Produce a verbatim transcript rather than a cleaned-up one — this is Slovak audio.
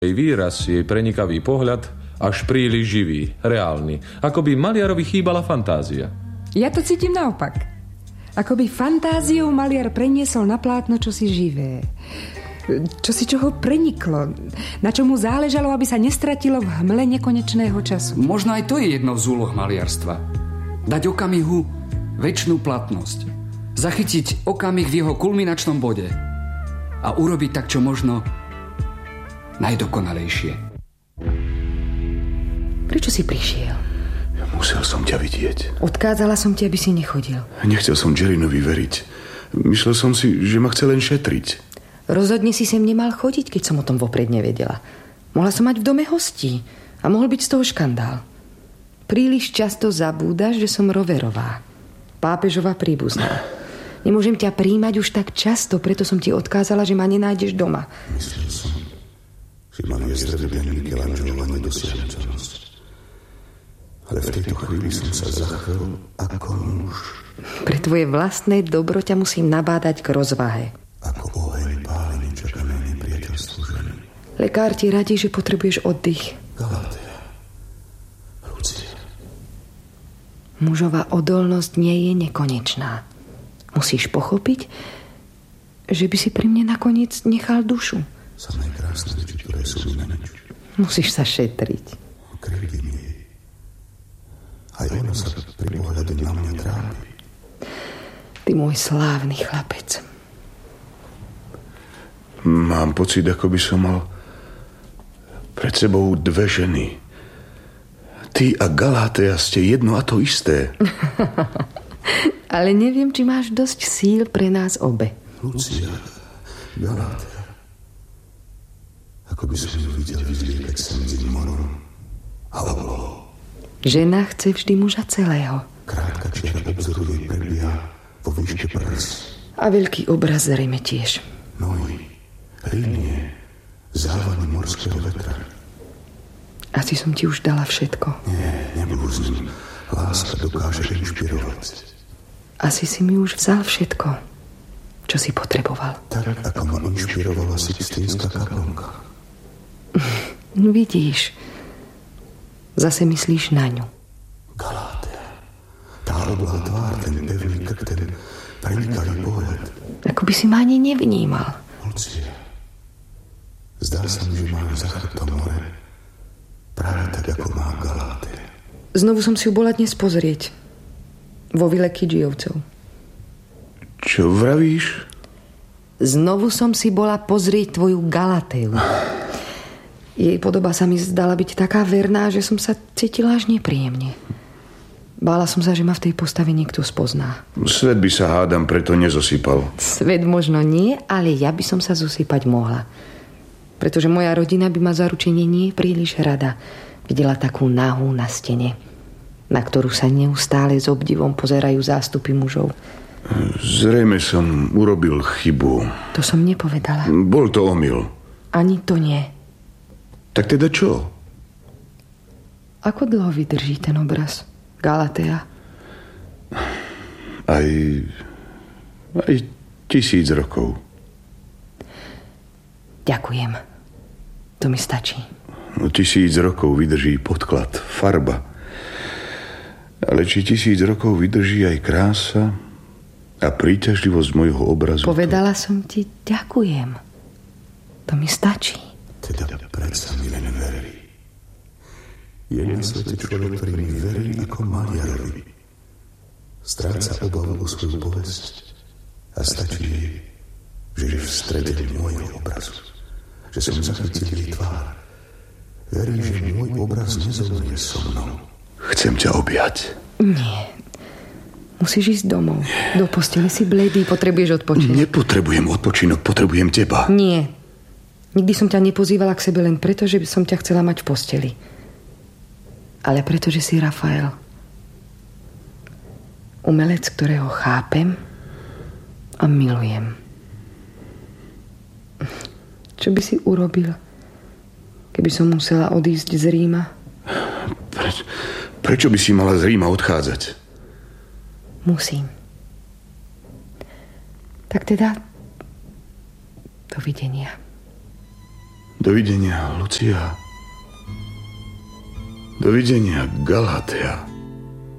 Jej výraz, jej prenikavý pohľad, až príliš živý, reálny. Ako by maliarovi chýbala fantázia. Ja to cítim naopak. Ako by fantáziou maliar preniesol na plátno čosi živé. Čosi, čo ho preniklo. Na čo mu záležalo, aby sa nestratilo v hmle nekonečného času. Možno aj to je jednou z úloh maliarstva. Dať okamihu večnú platnosť. Zachytiť okamih v jeho kulminačnom bode. A urobiť tak, čo možno najdokonalejšie. Prečo si prišiel? Musel som ťa vidieť. Odkázala som ti, aby si nechodil. Nechcel som Jerrynovi veriť. Myslel som si, že ma chce len šetriť. Rozhodne si sem nemal chodiť, keď som o tom vopred nevedela. Mohla som mať v dome hostí a mohol byť z toho škandál. Príliš často zabúdaš, že som roverová. Pápežová príbuzná. Nemôžem ťa príjmať už tak často, preto som ti odkázala, že ma nenájdeš doma. Myslel som, že mám je zrebený Michelangelova nedosiahnuteľnosť. Ale v tejto chvíli som sa zachvel ako muž. Pre tvoje vlastné dobro ťa musím nabádať k rozvahe. Ako oheň pálený čakané nepriateľstvo ženy. Lekár ti radí, že potrebuješ oddych. Galatea. Lucia. Mužová odolnosť nie je nekonečná. Musíš pochopiť, že by si pri mne nakoniec nechal dušu. Samé krásne reči, ktoré sú mi na nič. Musíš sa šetriť. Krivdím jej. Aj ona sa pri pohľade na mňa trápi. Ty môj slávny chlapec. Mám pocit, ako by som mal pred sebou dve ženy. Ty a Galatea ste jedno a to isté. Ale neviem, či máš dosť síl pre nás obe. Lucia, Galatea. Ako by som ju videl vyzliekať sa medzi morom a oblohou. Žena chce vždy muža celého. Krátka čiara obzoru jej prebieha vo výške prs. A veľký obraz zrejme tiež. Nohy, línie, závany morského vetra. Asi som ti už dala všetko. Nie, neblúznim. Láska dokáže inšpirovať. Asi si mi už vzal všetko, čo si potreboval. Tak, ako ma inšpirovala Sixtínska kaplnka. Vidíš, zase myslíš na ňu. Galatea. Tá oblá tvár, ten pevný krk, ten prenikavý pohľad. Ako by si ma ani nevnímal. Lucia. Zdá sa mi, že mám za chrbtom more. Práve tak, ako má Galatea. Znovu som si ju bola dnes pozrieť. Vo vile Kidžijovcov. Čo vravíš? Znovu som si bola pozrieť tvoju Galateu. Jej podoba sa mi zdala byť taká verná, že som sa cítila až nepríjemne. Bála som sa, že ma v tej postave niekto spozná. Svet by sa, hádam, preto nezosypal. Svet možno nie, ale ja by som sa zosypať mohla. Pretože moja rodina by ma zaručenie nie príliš rada videla takú nahú na stene, na ktorú sa neustále s obdivom pozerajú zástupy mužov. Zrejme som urobil chybu. To som nepovedala. Bol to omyl. Ani to nie. Tak teda čo? Ako dlho vydrží ten obraz, Galatea? Aj... aj tisíc rokov. Ďakujem. To mi stačí. No, tisíc rokov vydrží podklad, farba. Ale či tisíc rokov vydrží aj krása a príťažlivosť mojho obrazu? Povedala to... som ti ďakujem. To mi stačí. Teda predsa mi len verí. Je na svete človek, ktorý mi verí ako maliarovi. Stráca obavu o svoju povesť a stačí jej, že je v strede môjho obrazu. Že som zachytil jej tvár. Verí, že môj obraz nezomrie so mnou. Chcem ťa objať. Nie. Musíš ísť domov. Nie. Do postele si bledý, potrebuješ odpočinok. Nepotrebujem odpočinok, potrebujem teba. Nie. Nikdy som ťa nepozývala k sebe len preto, že by som ťa chcela mať v posteli. Ale preto, že si Rafael. Umelec, ktorého chápem a milujem. Čo by si urobil, keby som musela odísť z Ríma? Preč, prečo by si mala z Ríma odchádzať? Musím. Tak teda, dovidenia. Dovidenia, Lucia. Dovidenia, Galatea.